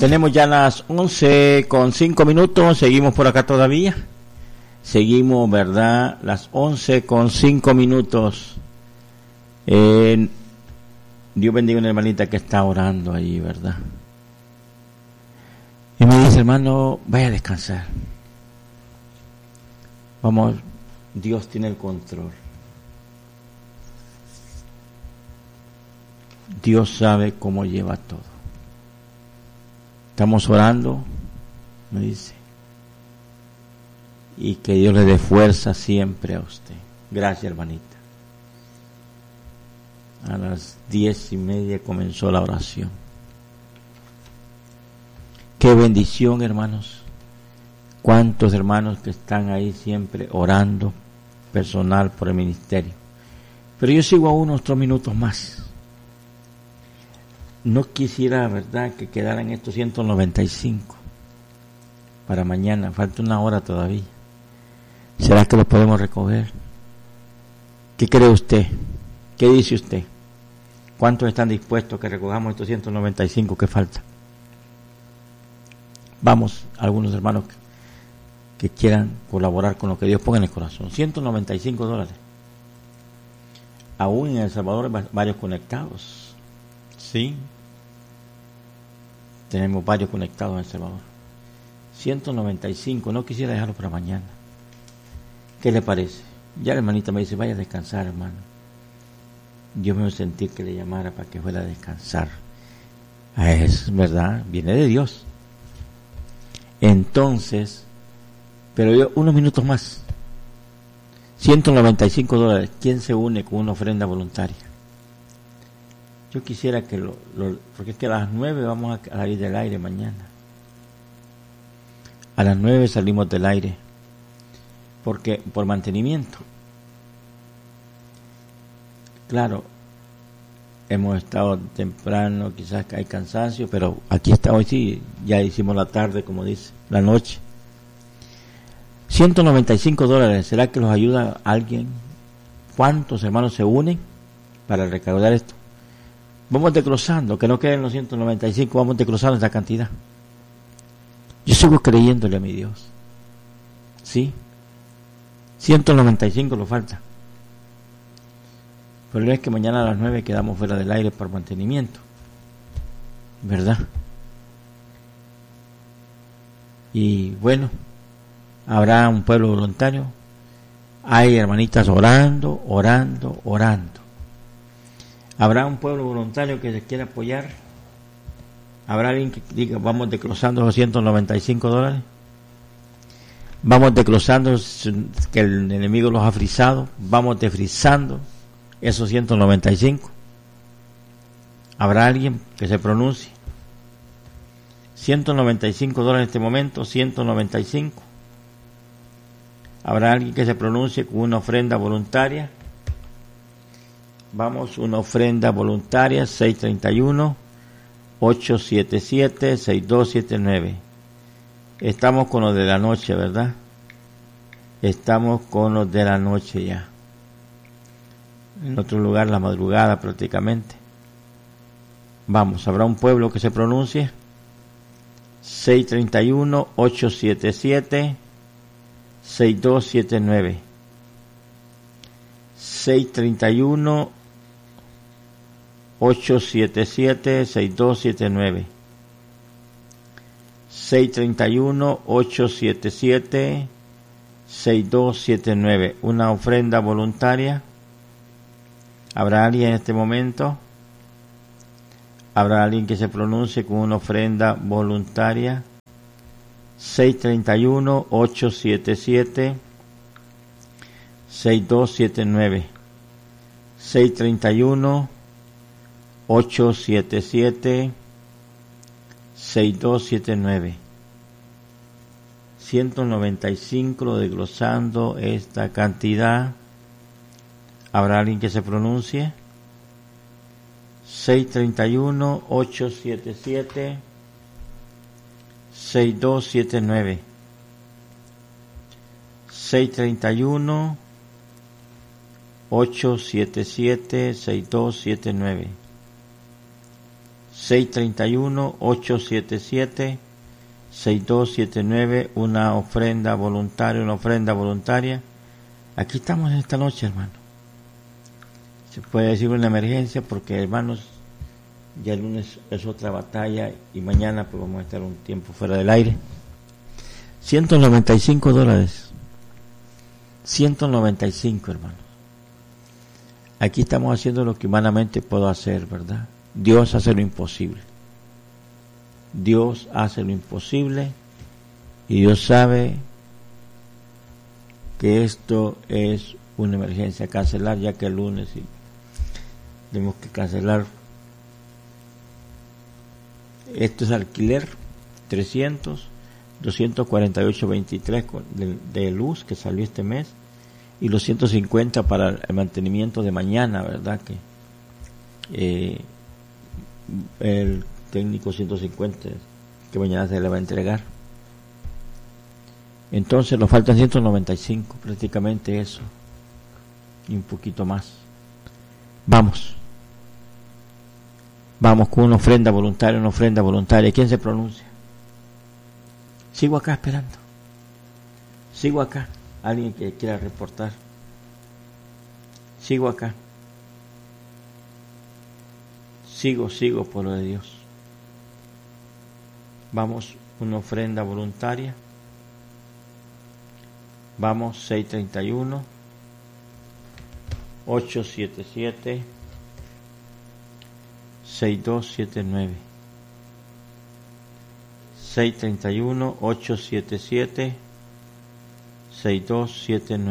Tenemos ya las 11:05. Seguimos por acá todavía. Seguimos, ¿verdad? Las 11:05. Dios bendiga a una hermanita que está orando ahí, ¿verdad? Y me dice, hermano, vaya a descansar. Vamos, Dios tiene el control. Dios sabe cómo lleva todo. Estamos orando, me dice, y que Dios le dé fuerza siempre a usted. Gracias, hermanita. A las 10:30 comenzó la oración. Qué bendición, hermanos. Cuántos hermanos que están ahí siempre orando personal por el ministerio. Pero yo sigo aún otros minutos más. No quisiera, ¿verdad?, que quedaran estos 195 para mañana. Falta una hora todavía. ¿Será que los podemos recoger? ¿Qué cree usted? ¿Qué dice usted? ¿Cuántos están dispuestos a que recojamos estos 195 que faltan? Vamos, algunos hermanos que quieran colaborar con lo que Dios ponga en el corazón. $195. Aún en El Salvador hay varios conectados. Sí. Tenemos varios conectados en El Salvador. 195, no quisiera dejarlo para mañana. ¿Qué le parece? Ya la hermanita me dice, vaya a descansar, hermano. Yo me voy a sentir que le llamara para que fuera a descansar. Es verdad, viene de Dios. Entonces, pero yo, unos minutos más. $195. ¿Quién se une con una ofrenda voluntaria? Yo quisiera que porque es que a las 9 vamos a salir del aire mañana. A las 9 salimos del aire. Porque por mantenimiento. Claro, hemos estado temprano, quizás hay cansancio, pero aquí está hoy sí, ya hicimos la tarde, como dice, la noche. $195. ¿Será que los ayuda alguien? ¿Cuántos hermanos se unen para recaudar esto? Vamos desglosando, que no queden los 195, vamos desglosando esta cantidad. Yo sigo creyéndole a mi Dios. ¿Sí? 195 lo falta. Pero es que mañana a las 9 quedamos fuera del aire por mantenimiento. ¿Verdad? Y bueno, habrá un pueblo voluntario. Hay hermanitas orando. Habrá un pueblo voluntario que se quiera apoyar. Habrá alguien que diga, vamos desglosando los $195. Vamos desglosando que el enemigo los ha frisado. Vamos desfrizando esos 195. Habrá alguien que se pronuncie. $195 en este momento, 195. Habrá alguien que se pronuncie con una ofrenda voluntaria. Vamos, una ofrenda voluntaria, 631-877-6279. Estamos con los de la noche, ¿verdad? Estamos con los de la noche ya. En otro lugar, la madrugada prácticamente. Vamos, ¿habrá un pueblo que se pronuncie? 631-877-6279. 631-877-6279. 631-877-6279. Una ofrenda voluntaria. ¿Habrá alguien en este momento? ¿Habrá alguien que se pronuncie con una ofrenda voluntaria? 631-877-6279. 631-877-6279. 195, desglosando esta cantidad. ¿Habrá alguien que se pronuncie? 631-877-6279. 631-877-6279. 631-877-6279, una ofrenda voluntaria. Aquí estamos en esta noche, hermano. Se puede decir una emergencia porque, hermanos, ya el lunes es otra batalla y mañana pues vamos a estar un tiempo fuera del aire. $195. 195, hermano. Aquí estamos haciendo lo que humanamente puedo hacer, ¿verdad? Dios hace lo imposible. Dios hace lo imposible y Dios sabe que esto es una emergencia a cancelar, ya que el lunes tenemos que cancelar. Esto es alquiler 248.23 de luz que salió este mes y los 150 para el mantenimiento de mañana, ¿verdad? Que el técnico 150 que mañana se le va a entregar. Entonces nos faltan 195, prácticamente eso y un poquito más. Vamos con una ofrenda voluntaria. ¿Quién se pronuncia? Sigo acá esperando. Alguien que quiera reportar. Sigo acá. Sigo, pueblo de Dios. Vamos, una ofrenda voluntaria. Vamos, 631-877-6279. 631-877-6279.